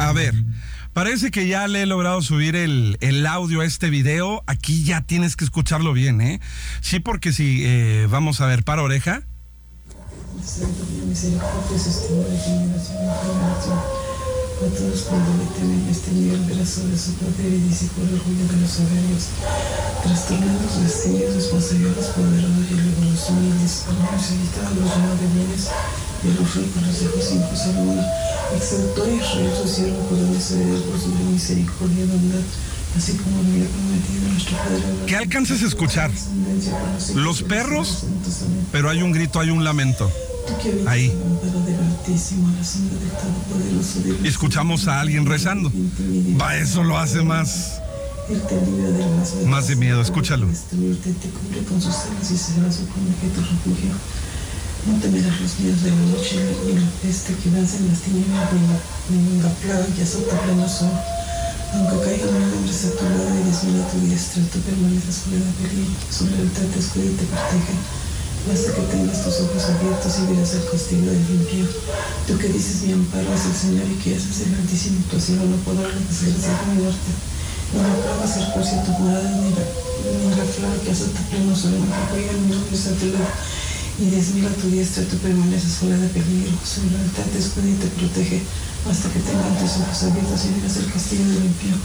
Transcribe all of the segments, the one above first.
A ver, parece que ya le he logrado subir el audio a este video. Aquí ya tienes que escucharlo bien, ¿eh? Sí, porque si vamos a ver, para oreja. A todos cuando le temen este nivel brazo de su poder y disipo el orgullo de los soberbios, trastornando los destinos, responsabilidad a los poderosos y luego los humildes, para facilitar a los llenos de bienes y a los ricos los dejó sin cosa alguna, exaltó a Israel su siervo por la heredar por su misericordia y bondad, así como lo había prometido nuestro Padre. ¿Qué alcanzas a escuchar? Los perros, pero hay un grito, hay un lamento. Ahí. Y escuchamos a alguien rezando. Va, eso lo hace más de miedo. Escúchalo. No temerás los miedos de la noche, ni la peste que danza en las tinieblas, ni la plaga que azota pleno sol. Aunque caigan 1000 hombres a tu lado y 10.000 a tu diestra, tú permaneces fuera de peligro. Su lealtad te escuda y te protege. Basta que tengas tus ojos abiertos y verás el castigo del impío. Tú que dices mi amparo es el Señor y que haces el Altísimo tu asilo, no podrá la desgracia dominarte. Ni la plaga acercarse a tu morada, ni la plaga que azota pleno sol, aunque caigan 1000 hombres a tu lado y 10.000 a tu diestra, tú permaneces fuera de peligro. Su lealtad te escuda y te protege. Basta que tengas tus ojos abiertos y verás el castigo del impío.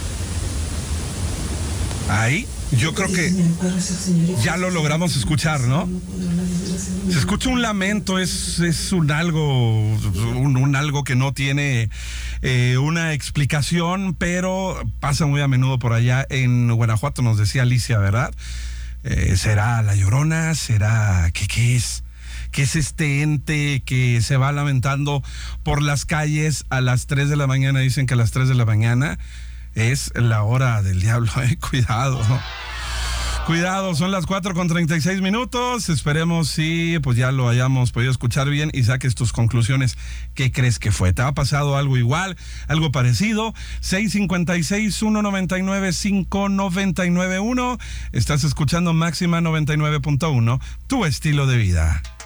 Ahí, yo creo que ya lo logramos escuchar, ¿no? Se escucha un lamento, es un algo que no tiene una explicación, pero pasa muy a menudo por allá en Guanajuato, nos decía Alicia, ¿verdad? ¿Será la Llorona? ¿Será qué es? ¿Qué es este ente que se va lamentando por las calles a las 3 de la mañana? Dicen que a las 3 de la mañana es la hora del diablo, cuidado. Cuidado, son las 4:36. Esperemos si pues ya lo hayamos podido escuchar bien y saques tus conclusiones. ¿Qué crees que fue? ¿Te ha pasado algo igual? ¿Algo parecido? 656-199-5991. Estás escuchando Máxima 99.1, tu estilo de vida.